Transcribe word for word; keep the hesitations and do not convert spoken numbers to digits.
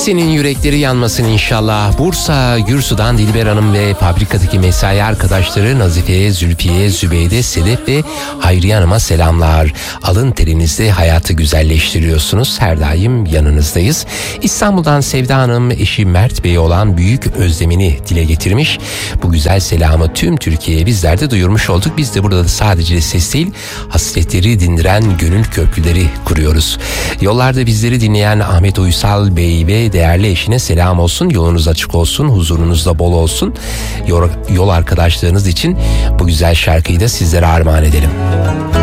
Kimsenin yürekleri yanmasın inşallah. Bursa Gürsu'dan Dilber Hanım ve fabrikadaki mesai arkadaşları Nazife, Zülfiye, Zübeyde, Sedef ve Hayriye Hanım'a selamlar. Alın terinizle hayatı güzelleştiriyorsunuz. Her daim yanınızdayız. İstanbul'dan Sevda Hanım eşi Mert Bey'e olan büyük özlemini dile getirmiş. Bu güzel selamı tüm Türkiye'ye bizler de duyurmuş olduk. Biz de burada da sadece ses değil, hasretleri dindiren gönül köprüleri kuruyoruz. Yollarda bizleri dinleyen Ahmet Uysal Bey ve değerli eşine selam olsun. Yolunuz açık olsun, huzurunuz da bol olsun. Yol, yol arkadaşlarınız için bu güzel şarkıyı da sizlere armağan edelim.